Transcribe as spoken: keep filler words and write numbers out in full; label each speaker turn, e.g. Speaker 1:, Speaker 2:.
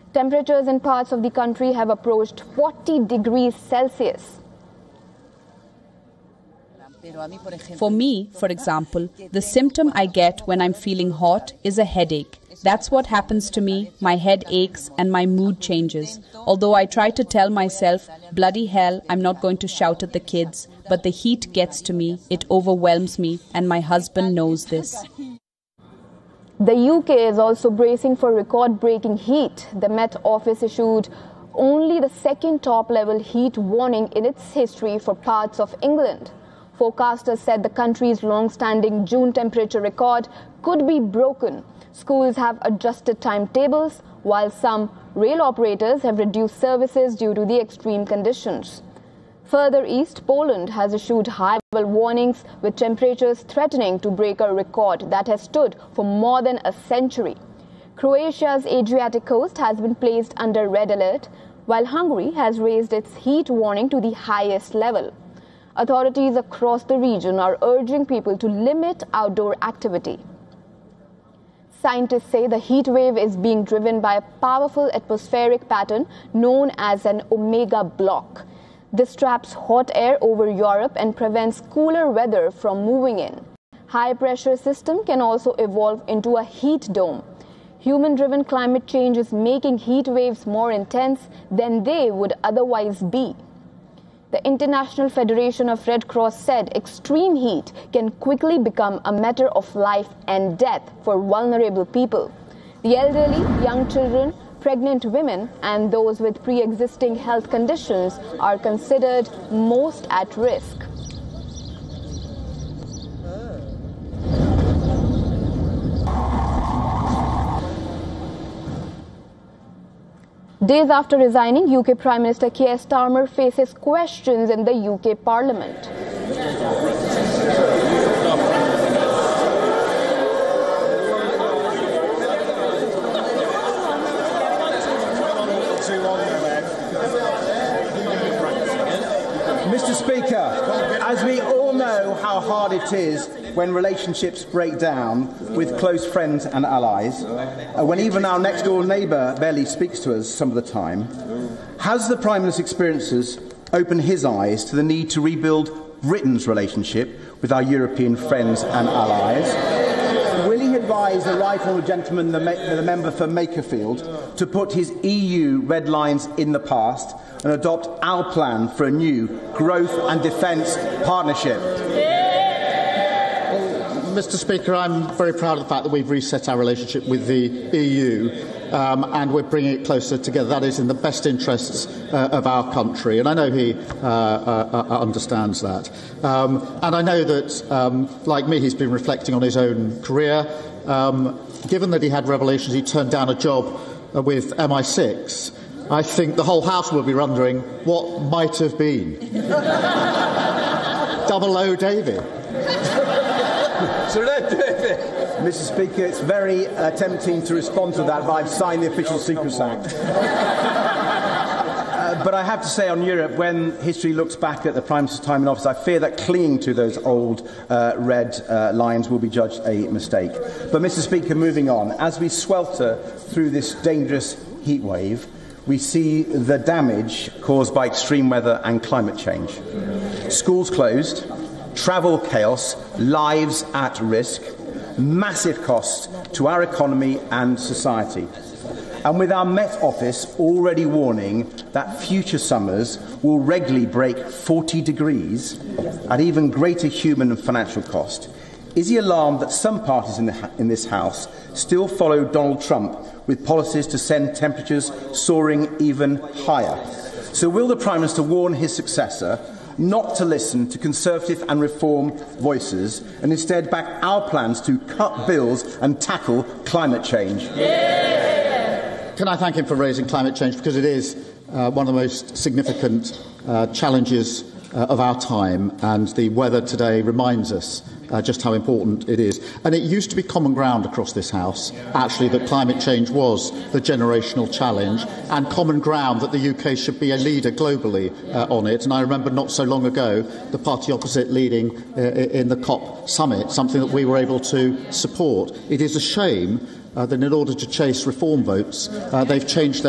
Speaker 1: Temperatures in parts of the country have approached forty degrees Celsius.
Speaker 2: For me, for example, the symptom I get when I'm feeling hot is a headache. That's what happens to me. My head aches and my mood changes. Although I try to tell myself, bloody hell, I'm not going to shout at the kids, but the heat gets to me, it overwhelms me, and my husband knows this.
Speaker 1: The U K is also bracing for record-breaking heat. The Met Office issued only the second top-level heat warning in its history for parts of England. Forecasters said the country's long-standing June temperature record could be broken. Schools have adjusted timetables, while some rail operators have reduced services due to the extreme conditions. Further east, Poland has issued high-level warnings with temperatures threatening to break a record that has stood for more than a century. Croatia's Adriatic coast has been placed under red alert, while Hungary has raised its heat warning to the highest level. Authorities across the region are urging people to limit outdoor activity. Scientists say the heat wave is being driven by a powerful atmospheric pattern known as an omega block. This traps hot air over Europe and prevents cooler weather from moving in. High-pressure system can also evolve into a heat dome. Human-driven climate change is making heat waves more intense than they would otherwise be. The International Federation of Red Cross said extreme heat can quickly become a matter of life and death for vulnerable people. The elderly, young children, pregnant women and those with pre-existing health conditions are considered most at risk. Days after resigning, U K Prime Minister Keir Starmer faces questions in the U K Parliament.
Speaker 3: Mister Speaker, as we all know how hard it is when relationships break down with close friends and allies, uh, when even our next-door neighbour barely speaks to us some of the time, has the Prime Minister's experiences opened his eyes to the need to rebuild Britain's relationship with our European friends and allies? Will he advise the right honourable gentleman, the, the member for Makerfield, to put his E U red lines in the past and adopt our plan for a new growth and defence partnership?
Speaker 4: Mister Speaker, I'm very proud of the fact that we've reset our relationship with the E U um, and we're bringing it closer together. That is in the best interests uh, of our country, and I know he uh, uh, uh, understands that. Um, and I know that, um, like me, he's been reflecting on his own career. Um, given that he had revelations, he turned down a job uh, with M I six. I think the whole House will be wondering what might have been. Double O David.
Speaker 3: Mister Speaker, it's very uh, tempting to respond to that, but I've signed the Official Secrets Act. uh, but I have to say on Europe, when history looks back at the Prime Minister's time in office, I fear that clinging to those old uh, red uh, lines will be judged a mistake. But, Mister Speaker, moving on, as we swelter through this dangerous heat wave, we see the damage caused by extreme weather and climate change. Schools closed, travel chaos, lives at risk, massive costs to our economy and society. And with our Met Office already warning that future summers will regularly break forty degrees at even greater human and financial cost, is he alarmed that some parties in, the, in this House still follow Donald Trump with policies to send temperatures soaring even higher? So will the Prime Minister warn his successor not to listen to Conservative and Reform voices and instead back our plans to cut bills and tackle climate change?
Speaker 4: Yeah. Can I thank him for raising climate change, because it is uh, one of the most significant uh, challenges uh, of our time, and the weather today reminds us uh, just how important it is. And it used to be common ground across this House, actually, that climate change was the generational challenge, and common ground that the U K should be a leader globally uh, on it. And I remember not so long ago the party opposite leading uh, in the COP summit, something that we were able to support. It is a shame uh, that in order to chase reform votes, uh, they've changed their